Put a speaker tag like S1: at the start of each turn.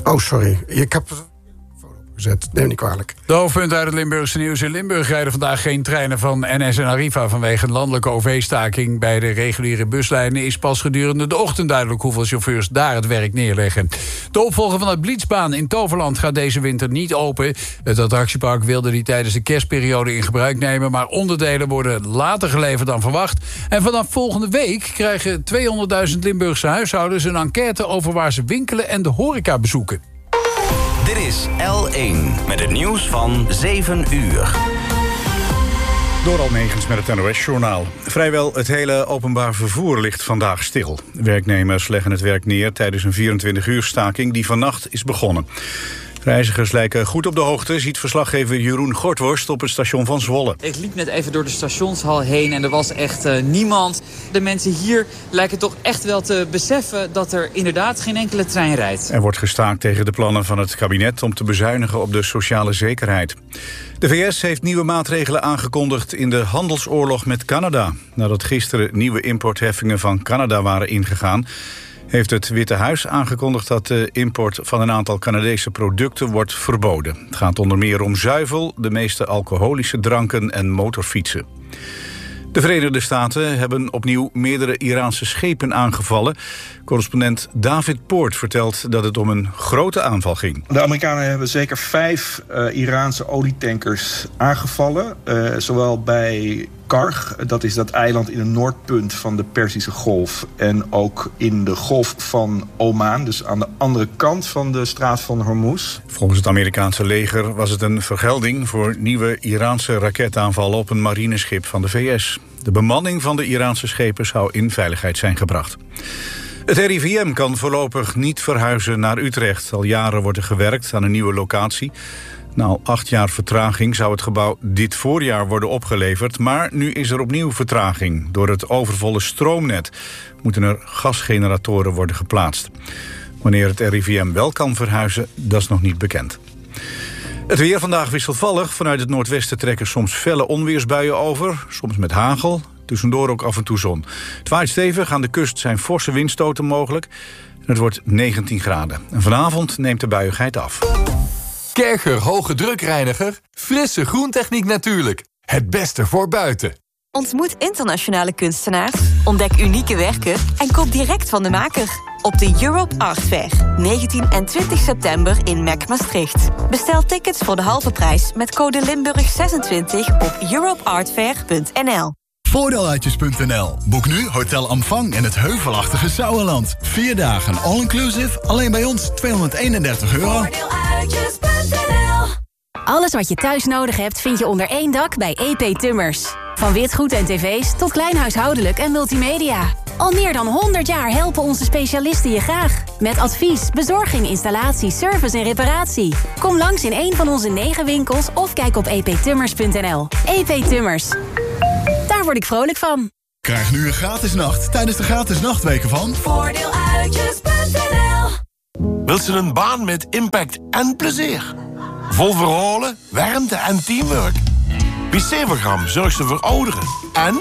S1: Oh, sorry. Ik heb het gezet. Neem niet kwalijk.
S2: De hoofdpunten uit het Limburgse nieuws. In Limburg rijden vandaag geen treinen van NS en Arriva vanwege een landelijke OV-staking. Bij de reguliere buslijnen is pas gedurende de ochtend duidelijk hoeveel chauffeurs daar het werk neerleggen. De opvolger van het Blitzbaan in Toverland gaat deze winter niet open. Het attractiepark wilde die tijdens de kerstperiode in gebruik nemen, maar onderdelen worden later geleverd dan verwacht. En vanaf volgende week krijgen 200.000 Limburgse huishoudens een enquête over waar ze winkelen en de horeca bezoeken.
S3: Dit is L1 met het nieuws van 7 uur.
S4: Door Almegens met het NOS-journaal. Vrijwel het hele openbaar vervoer ligt vandaag stil. Werknemers leggen het werk neer tijdens een 24-uur staking die vannacht is begonnen. Reizigers lijken goed op de hoogte, ziet verslaggever Jeroen Gortworst op het station van Zwolle.
S5: Ik liep net even door de stationshal heen en er was echt niemand. De mensen hier lijken toch echt wel te beseffen dat er inderdaad geen enkele trein rijdt.
S4: Er wordt gestaakt tegen de plannen van het kabinet om te bezuinigen op de sociale zekerheid. De VS heeft nieuwe maatregelen aangekondigd in de handelsoorlog met Canada. Nadat gisteren nieuwe importheffingen van Canada waren ingegaan, heeft het Witte Huis aangekondigd dat de import van een aantal Canadese producten wordt verboden. Het gaat onder meer om zuivel, de meeste alcoholische dranken en motorfietsen. De Verenigde Staten hebben opnieuw meerdere Iraanse schepen aangevallen. Correspondent David Poort vertelt dat het om een grote aanval ging.
S6: De Amerikanen hebben zeker 5 Iraanse olietankers aangevallen. Zowel bij Karg, dat is dat eiland in het noordpunt van de Perzische Golf, en ook in de Golf van Oman, dus aan de andere kant van de straat van Hormuz.
S4: Volgens het Amerikaanse leger was het een vergelding voor nieuwe Iraanse raketaanvallen op een marineschip van de VS. De bemanning van de Iraanse schepen zou in veiligheid zijn gebracht. Het RIVM kan voorlopig niet verhuizen naar Utrecht. Al jaren wordt er gewerkt aan een nieuwe locatie. Na al 8 jaar vertraging zou het gebouw dit voorjaar worden opgeleverd, maar nu is er opnieuw vertraging. Door het overvolle stroomnet moeten er gasgeneratoren worden geplaatst. Wanneer het RIVM wel kan verhuizen, dat is nog niet bekend. Het weer vandaag wisselvallig. Vanuit het noordwesten trekken soms felle onweersbuien over, soms met hagel. Tussendoor ook af en toe zon. Het waait stevig, aan de kust zijn forse windstoten mogelijk. En het wordt 19 graden. En vanavond neemt de buiigheid af.
S7: Kercher Hoge Drukreiniger. Frisse groentechniek natuurlijk. Het beste voor buiten.
S8: Ontmoet internationale kunstenaars, ontdek unieke werken en koop direct van de maker. Op de Europe Art Fair, 19 en 20 september in MAC Maastricht. Bestel tickets voor de halve prijs met code Limburg26 op europeartfair.nl.
S9: Voordeeluitjes.nl. Boek nu Hotel Amfang in het heuvelachtige Sauerland. 4 dagen all-inclusive, alleen bij ons €231.
S8: Voordeeluitjes.nl. Alles wat je thuis nodig hebt vind je onder één dak bij EP Tummers. Van witgoed en tv's tot klein huishoudelijk en multimedia. Al meer dan 100 jaar helpen onze specialisten je graag. Met advies, bezorging, installatie, service en reparatie. Kom langs in een van onze 9 winkels of kijk op eptummers.nl. EP Tummers. Daar word ik vrolijk van.
S9: Krijg nu een gratis nacht tijdens de gratis nachtweken van
S8: Voordeeluitjes.nl.
S10: Wilt ze een baan met impact en plezier? Vol verhalen, warmte en teamwork? Bij Severgram zorgt ze voor ouderen en